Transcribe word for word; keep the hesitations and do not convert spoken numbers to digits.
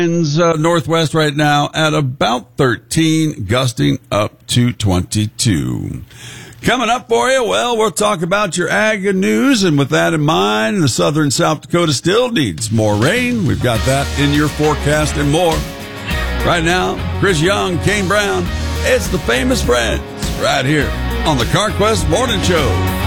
Uh, northwest right now at about thirteen, gusting up to twenty-two. Coming up for you, well, we'll talk about your ag news, and with that in mind, the southern South Dakota still needs more rain. We've got that in your forecast and more. Right now, Chris Young, Kane Brown, it's the Famous Friends right here on the CarQuest Morning Show.